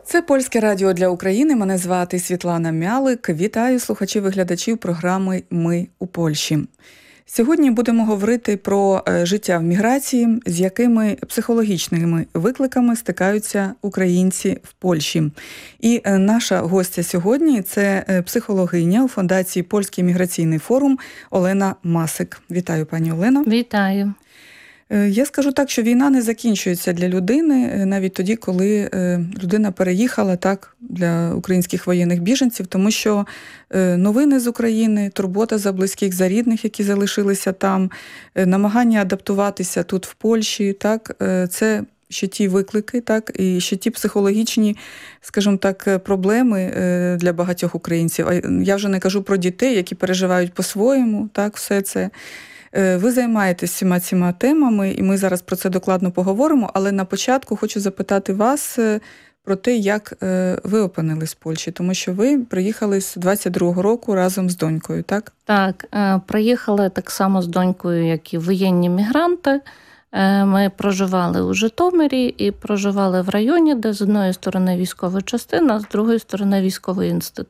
Це Польське радіо для України. Мене звати Світлана Мялик. Вітаю слухачів і глядачів програми «Ми у Польщі». Сьогодні будемо говорити про життя в міграції, з якими психологічними викликами стикаються українці в Польщі. І наша гостя сьогодні – це психологиня у Фундації «Польський міграційний форум» Олена Масик. Вітаю, пані Олено. Вітаю. Я скажу так, що війна не закінчується для людини навіть тоді, коли людина переїхала так для українських воєнних біженців, тому що новини з України, турбота за близьких, за рідних, які залишилися там, намагання адаптуватися тут в Польщі, так, це ще ті виклики, так, і ще ті психологічні, скажімо так, проблеми для багатьох українців. А я вже не кажу про дітей, які переживають по-своєму, так, все це. Ви займаєтесь всіма цими темами, і ми зараз про це докладно поговоримо, але на початку хочу запитати вас про те, як ви опинились в Польщі, тому що ви приїхали з 22-го року разом з донькою, так? Так, приїхали так само з донькою, як і воєнні мігранти. Ми проживали у Житомирі і проживали в районі, де з одної сторони військова частина, з другої сторони військовий інститут.